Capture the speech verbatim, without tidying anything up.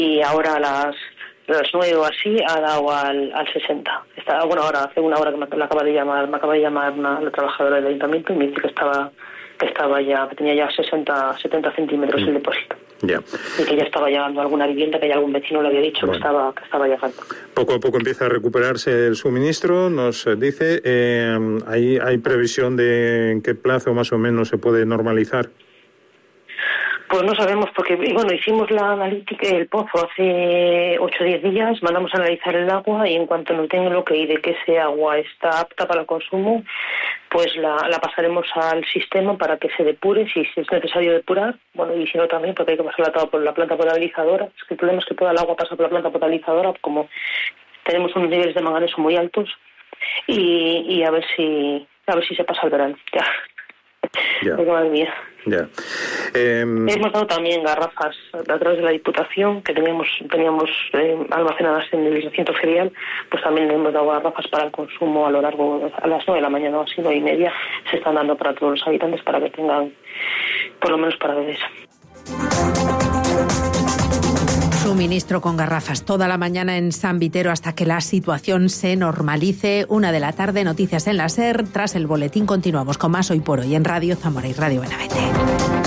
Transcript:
y ahora a las, las nueve o así ha dado al, al sesenta. Está, bueno, ahora hace una hora que me, me acaba de llamar, me acaba de llamar una, una trabajadora del ayuntamiento y me dice que estaba que estaba ya, que tenía ya sesenta, setenta centímetros mm. el depósito. Ya. Y que ya estaba llegando a alguna vivienda, que ya algún vecino le había dicho bueno. que estaba que estaba llegando. Poco a poco empieza a recuperarse el suministro, nos dice. Eh, ¿hay, ¿Hay previsión de en qué plazo más o menos se puede normalizar? Pues no sabemos, porque bueno, hicimos la analítica, el pozo hace ocho o diez días, mandamos a analizar el agua y en cuanto nos den el ok de que ese agua está apta para el consumo, pues la, la pasaremos al sistema para que se depure, si es necesario depurar, bueno, y si no también, porque hay que pasarla toda por la planta potabilizadora. Es que el problema es que toda el agua pasa por la planta potabilizadora, como tenemos unos niveles de manganeso muy altos, y, y a ver si a ver si se pasa el verano, ya. Ya. Porque, madre mía. Ya. Eh... Hemos dado también garrafas a través de la Diputación, que teníamos teníamos eh, almacenadas en el recinto ferial, pues también le hemos dado garrafas para el consumo a lo largo, a las nueve de la mañana o así, nueve y media, se están dando para todos los habitantes para que tengan, por lo menos para beber. Suministro con garrafas toda la mañana en San Vitero hasta que la situación se normalice. Una de la tarde, noticias en la SER. Tras el boletín continuamos con más Hoy por Hoy en Radio Zamora y Radio Benavente.